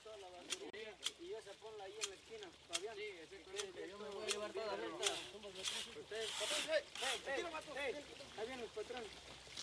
toda la basura. Y esa ponla ahí en la esquina, Fabián. Sí, exactamente. Yo me voy a llevar toda la Ustedes, ahí vienen los patrones.